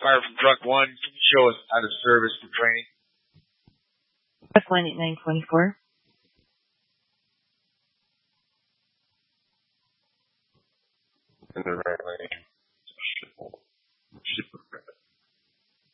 fire from truck 1. Can you show us out of service for training? F1 8924. In the right lane.